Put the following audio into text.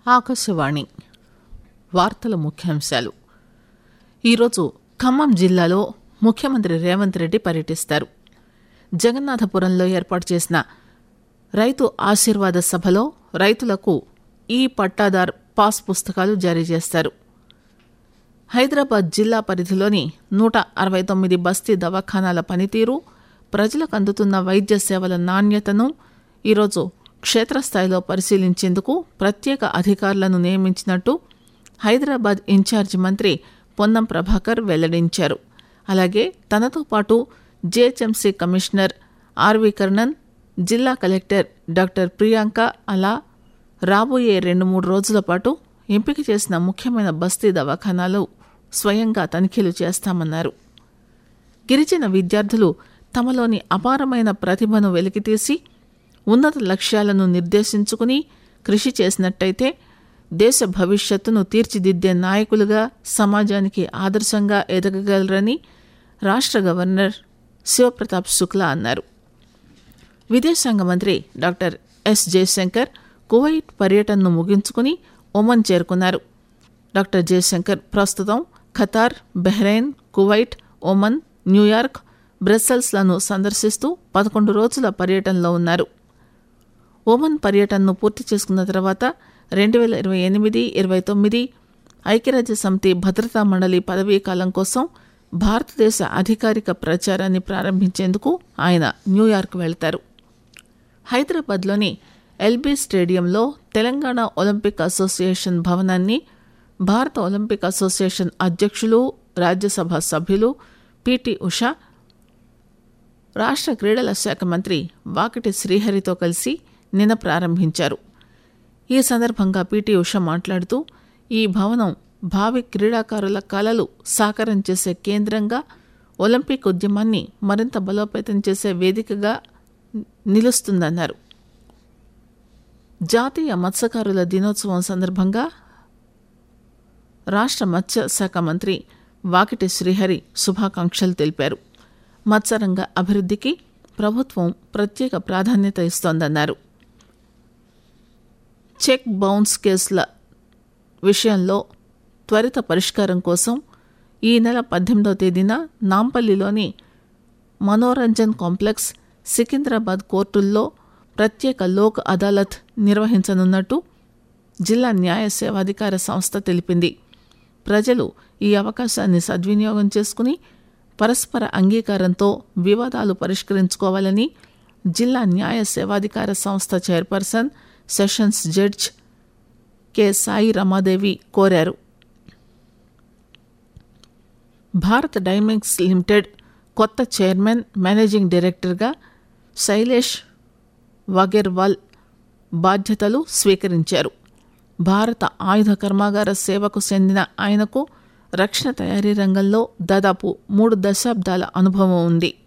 ఆకాశవాణి వార్తల ముఖ్యాంశాలు. ఈరోజు ఖమ్మం జిల్లాలో ముఖ్యమంత్రి రేవంత్ రెడ్డి పర్యటిస్తారు. జగన్నాథపురంలో ఏర్పాటు చేసిన రైతు ఆశీర్వాద సభలో రైతులకు ఈ పట్టాదార్ పాస్ పుస్తకాలు జారీ చేస్తారు. హైదరాబాద్ జిల్లా పరిధిలోని 169 బస్తీ దవాఖానాల పనితీరు, ప్రజలకు అందుతున్న వైద్య సేవల నాణ్యతను ఈరోజు క్షేత్రస్థాయిలో పరిశీలించేందుకు ప్రత్యేక అధికారులను నియమించినట్టు హైదరాబాద్ ఇన్ఛార్జి మంత్రి పొన్నం ప్రభాకర్ వెల్లడించారు. అలాగే తనతో పాటు జీహెచ్ఎంసీ కమిషనర్ ఆర్వి కర్ణన్, జిల్లా కలెక్టర్ డాక్టర్ ప్రియాంక అలా రాబోయే 2-3 రోజుల పాటు ఎంపిక చేసిన ముఖ్యమైన బస్తీ దవాఖానాలు స్వయంగా తనిఖీలు చేస్తామన్నారు. గిరిజన విద్యార్థులు తమలోని అపారమైన ప్రతిభను వెలికితీసి ఉన్నత లక్ష్యాలను నిర్దేశించుకుని కృషి చేసినట్టయితే దేశ భవిష్యత్తును తీర్చిదిద్దే నాయకులుగా సమాజానికి ఆదర్శంగా ఎదగగలరని రాష్ట్ర గవర్నర్ శివప్రతాప్ శుక్లా అన్నారు. విదేశాంగ మంత్రి డాక్టర్ ఎస్ జయశంకర్ కువైట్ పర్యటనను ముగించుకుని ఒమన్ చేరుకున్నారు. డాక్టర్ జయశంకర్ ప్రస్తుతం Qatar, Bahrain, Kuwait, Oman, New York, బ్రస్సెల్స్లను సందర్శిస్తూ 11 రోజుల పర్యటనలో ఉన్నారు. ఒమన్ పర్యటనను పూర్తి చేసుకున్న తర్వాత 2028-29 ఐక్యరాజ్య సమితి భద్రతా మండలి పదవీ కాలం కోసం భారతదేశ అధికారిక ప్రచారాన్ని ప్రారంభించేందుకు ఆయన న్యూయార్క్ వెళ్తారు. హైదరాబాద్లోని ఎల్బీ స్టేడియంలో తెలంగాణ ఒలింపిక్ అసోసియేషన్ భవనాన్ని భారత ఒలింపిక్ అసోసియేషన్ అధ్యక్షులు, రాజ్యసభ సభ్యులు పిటి ఉషా, రాష్ట్ర క్రీడల శాఖ మంత్రి వాకిటి శ్రీహరితో కలిసి నిన్న ప్రారంభించారు. ఈ సందర్భంగా పిటి ఉష మాట్లాడుతూ ఈ భవనం భావి క్రీడాకారుల కలలు సాకారం చేసే కేంద్రంగా, ఒలింపిక్ ఉద్యమాన్ని మరింత బలోపేతం చేసే వేదికగా నిలుస్తుందన్నారు. జాతీయ మత్స్యకారుల దినోత్సవం సందర్భంగా రాష్ట్ర మత్స్యశాఖ మంత్రి వాకిటి శ్రీహరి శుభాకాంక్షలు తెలిపారు. మత్స్యరంగ అభివృద్ధికి ప్రభుత్వం ప్రత్యేక ప్రాధాన్యత ఇస్తోందన్నారు. చెక్ బౌన్స్ కేసుల విషయంలో త్వరిత పరిష్కారం కోసం ఈ నెల 18వ తేదీన నాంపల్లిలోని మనోరంజన్ కాంప్లెక్స్, సికింద్రాబాద్ కోర్టుల్లో ప్రత్యేక లోక్ అదాలత్ నిర్వహించనున్నట్టు జిల్లా న్యాయ సేవాధికార సంస్థ తెలిపింది. ప్రజలు ఈ అవకాశాన్ని సద్వినియోగం చేసుకుని పరస్పర అంగీకారంతో వివాదాలు పరిష్కరించుకోవాలని జిల్లా న్యాయ సేవాధికార సంస్థ chairperson, sessions judge K Sai Ramadevi కోరారు. భారత్ డైమండ్స్ లిమిటెడ్ కొత్త చైర్మన్, మేనేజింగ్ డైరెక్టర్గా శైలేష్ వాగెర్వాల్ బాధ్యతలు స్వీకరించారు. భారత ఆయుధ కర్మాగార సేవకు చెందిన ఆయనకు రక్షణ తయారీ రంగంలో దాదాపు 3 దశాబ్దాల అనుభవం ఉంది.